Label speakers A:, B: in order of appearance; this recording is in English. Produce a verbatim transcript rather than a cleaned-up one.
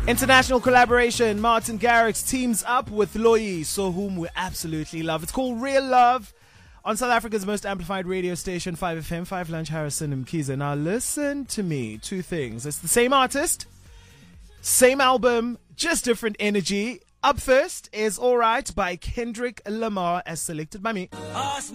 A: International collaboration. Martin Garrix teams up with Loyi, so whom we absolutely love. It's called Real Love on South Africa's most amplified radio station, five F M, five Lunch, Harrison and Mkiza. Now listen to me, two things. It's the same artist, same album, just different energy. Up first is Alright by Kendrick Lamar, as selected by me.